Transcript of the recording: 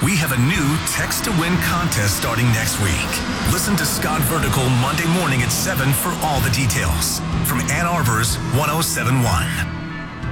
We have a new Text to Win contest starting next week. Listen to Scott Vertical Monday morning at 7 for all the details. From Ann Arbor's 1071.